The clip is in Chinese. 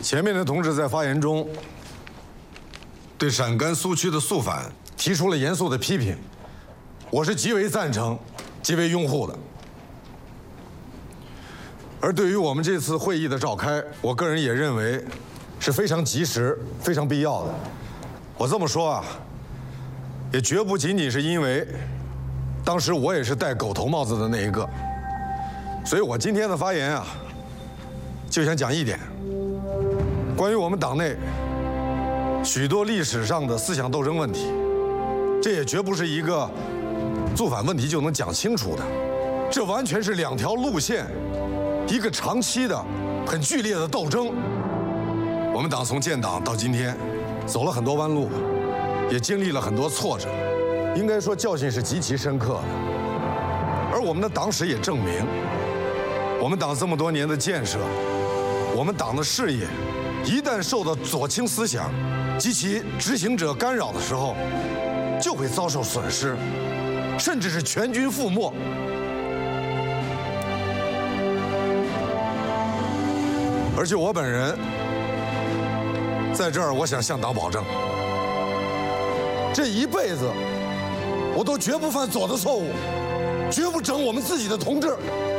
前面的同志在发言中对陕甘苏区的肃反提出了严肃的批评，我是极为赞成、极为拥护的。而对于我们这次会议的召开，我个人也认为是非常及时、非常必要的。我这么说啊，也绝不仅仅是因为当时我也是戴狗头帽子的那一个，所以我今天的发言啊，就想讲一点，关于我们党内许多历史上的思想斗争问题，这也绝不是一个肃反问题就能讲清楚的，这完全是两条路线，一个长期的、很剧烈的斗争。我们党从建党到今天，走了很多弯路，也经历了很多挫折，应该说教训是极其深刻的。而我们的党史也证明，我们党这么多年的建设，我们党的事业，一旦受到左倾思想及其执行者干扰的时候，就会遭受损失，甚至是全军覆没。而且我本人在这儿，我想向党保证，这一辈子我都绝不犯左的错误，绝不整我们自己的同志。